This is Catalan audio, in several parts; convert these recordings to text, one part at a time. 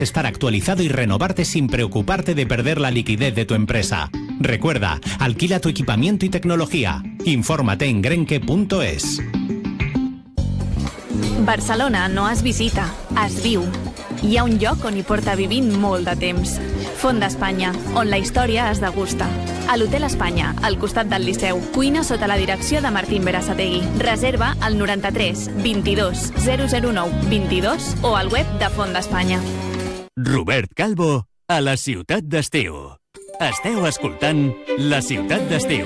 Estar actualizado y renovarte sin preocuparte de perder la liquidez de tu empresa. Recuerda, alquila tu equipamiento y tecnología. Infórmate en grenke.es. Barcelona no es visita, es viu. Hi ha un lloc on hi porta vivint molt de temps. Font d'Espanya, on la història es degusta. A l'Hotel Espanya, al costat del Liceu. Cuina sota la direcció de Martín Berasategui. Reserva al 93 22 009 22 o al web de Font d'Espanya. Robert Calvo, a la ciutat d'estiu. Esteu escoltant La ciutat d'estiu.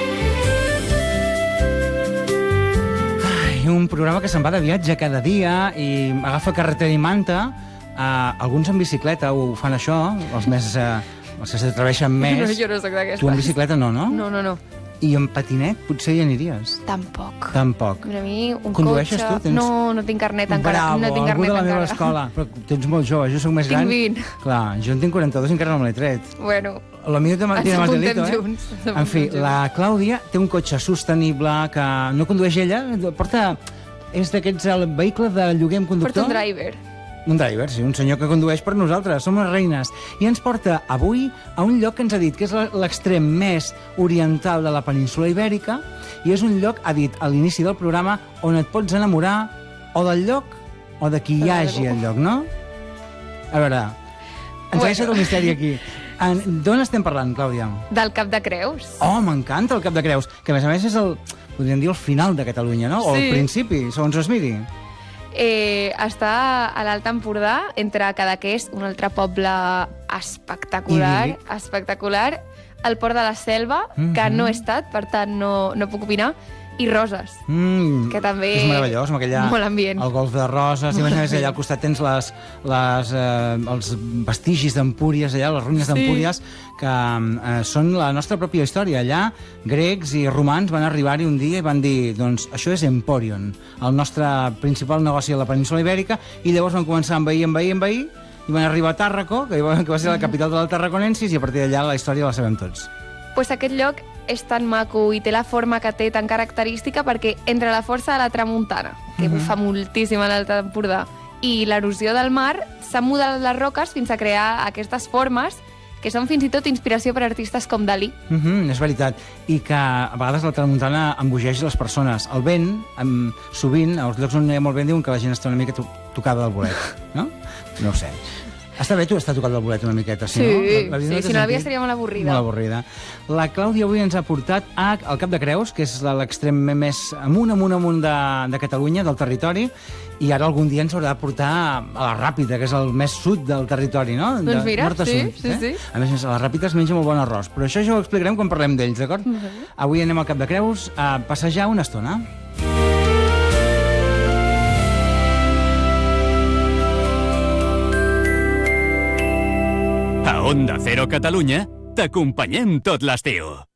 Un programa que se'n va de viatge cada dia i agafa carretera i manta. Alguns en bicicleta ho fan això, els que s'atreveixen més. No, jo no soc d'aquestes. Tu en bicicleta no, no? No. I en patinet potser hi aniries? Tampoc. Mira, a mi un condueixes cotxe... tu? No tinc carnet encara. Bravo, no tinc algú carnet de la meva encara. escola. Però tu ets molt jove, jo soc més gran. Tinc 20. Clar, jo en tinc 42 i encara no me l'he tret. Bueno, Lo mío tiene más delito, junts. En fi, la Clàudia té un cotxe sostenible que no condueix ella, porta... És d'aquests, el vehicle de lloguer amb conductor? Porta un driver. Un driver, sí, un senyor que condueix per nosaltres, som les reines. I ens porta avui a un lloc que ens ha dit que és l'extrem més oriental de la península Ibèrica i és un lloc, ha dit a l'inici del programa, on et pots enamorar o del lloc o de qui hi hagi al lloc, no? A veure, ens ha deixat el misteri aquí. D'on estem parlant, Clàudia? Del Cap de Creus. Oh, m'encanta el Cap de Creus, que a més és el, podríem dir, el final de Catalunya, no? O el principi, segons es miri. Està a l'Alt Empordà, entre Cadaqués, un altre poble espectacular, el Port de la Selva, que no he estat, per tant no puc opinar, i Roses, que també... És meravellós, amb aquella... Molt ambient. El golf de Roses, i a més allà al costat tens els vestigis d'Empúries, allà, les ruïnes d'Empúries, que són la nostra pròpia història. Allà, grecs i romans van arribar-hi un dia i van dir, doncs, això és Emporion, el nostre principal negoci a la península Ibèrica, i llavors van començar a envair, i van arribar a Tàrraco, que va ser la capital de la Tarraconensis, i a partir d'allà la història la sabem tots. Pues aquest lloc és tan maco i té la forma que té tan característica perquè entre la força de la tramuntana, que bufa moltíssim a l'Alt Empordà, i l'erosió del mar, s'han modelat les roques fins a crear aquestes formes que són fins i tot inspiració per artistes com Dalí. És veritat. I que a vegades la tramuntana embogeix les persones. El vent, sovint, als llocs on hi ha molt vent, diuen que la gent està una mica tocada del bolet, no? No ho sé. Està bé, tu està tocat del bolet una miqueta, sí, no? Sí, si no la vida seria molt avorrida. Molt avorrida. La Clàudia avui ens ha portat al Cap de Creus, que és l'extrem més amunt de Catalunya, del territori, i ara algun dia ens haurà de portar a la Ràpita, que és el més sud del territori, no? Doncs mira, sí. A més, a la Ràpita es menja molt bon arròs, però això ja ho explicarem quan parlem d'ells, d'acord? Avui anem al Cap de Creus a passejar una estona. A Onda Cero Catalunya t'acompanyem tot l'estiu.